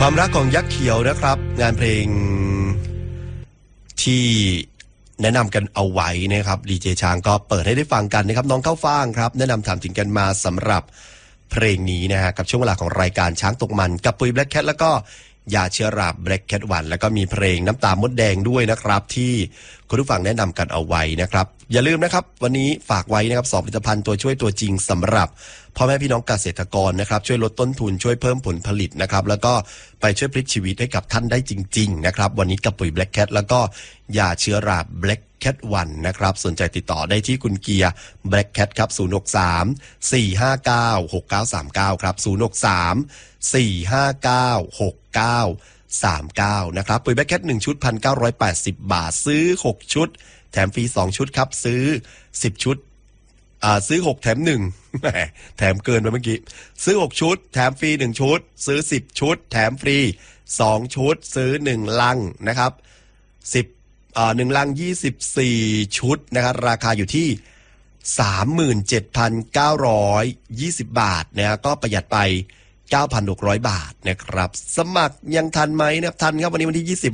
ความรักของยักษ์เขียวนะครับงานเพลงที่แนะนำกันเอาไว้นะครับดีเจช้างก็เปิดให้ได้ฟังกันนะครับน้องเข้าฟ่างครับแนะนำถามถึงกันมาสำหรับเพลงนี้นะฮะกับช่วงเวลาของรายการช้างตกมันกับปุยแบล็คแคทแล้วก็ยาเชื้อราแบล็คแคทวันแล้วก็มีเพลงน้ำตามดแดงด้วยนะครับที่คุณผู้ฟังแนะนำกันเอาไว้นะครับอย่าลืมนะครับวันนี้ฝากไว้นะครับ2ผลิตภัณฑ์ตัวช่วยตัวจริงสำหรับพ่อแม่พี่น้องเกษตรกรนะครับช่วยลดต้นทุนช่วยเพิ่มผลผลิตนะครับแล้วก็ไปช่วยพลิกชีวิตให้กับท่านได้จริงๆนะครับวันนี้กับปุ๋ยแบล็คแคทแล้วก็ยาเชื้อราแบล็คแคทวันนะครับสนใจติดต่อได้ที่คุณเกียร์แบล็คแคทครับ063-459-6939ครับ063-459-6939นะครับปุ๋ยแบล็คแคท1ชุด 1,980 บาทซื้อ6ชุดแถมฟรี2ชุดครับซื้อ10ชุดซื้อ6แถม1แถมเกินไปเมื่อกี้ซื้อ6ชุดแถมฟรี1ชุดซื้อ10ชุดแถมฟรี2ชุดซื้อ1ลังนะครับ1ลัง24ชุดนะครับราคาอยู่ที่ 37,920 บาทนะก็ประหยัดไป 9,600 บาทนะครับสมัครยังทันไหมนะครับทันครับวันนี้วันที่20